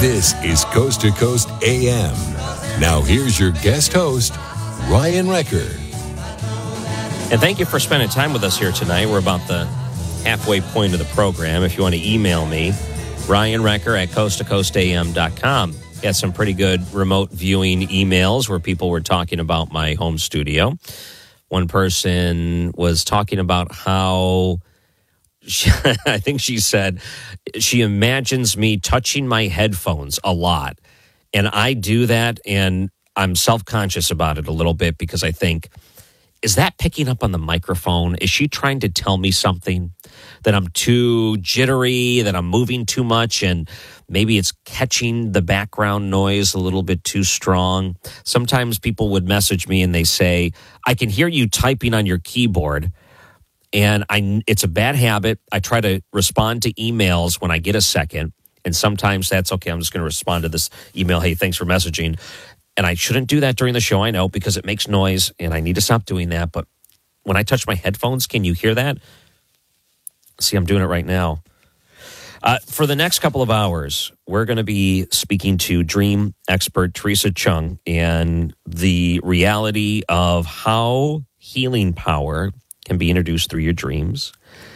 This is Coast to Coast AM. Now here's your guest host, Ryan Wrecker. And thank you for spending time with us here tonight. We're about the halfway point of the program. If you want to email me, Ryan Wrecker at coasttocoastam.com. Got some pretty good remote viewing emails where people were talking about my home studio. One person was talking about how I think she said she imagines me touching my headphones a lot. And I do that, and I'm self-conscious about it a little bit because I think, is that picking up on the microphone? Is she trying to tell me something? That I'm too jittery, that I'm moving too much, and maybe it's catching the background noise a little bit too strong. Sometimes people would message me and they say, I can hear you typing on your keyboard. And it's a bad habit. I try to respond to emails when I get a second. And sometimes that's okay. I'm just going to respond to this email. Hey, thanks for messaging. And I shouldn't do that during the show, I know, because it makes noise and I need to stop doing that. But when I touch my headphones, can you hear that? See, I'm doing it right now. For the next couple of hours, we're going to be speaking to dream expert Teresa Chung and the reality of how healing power can be introduced through your dreams.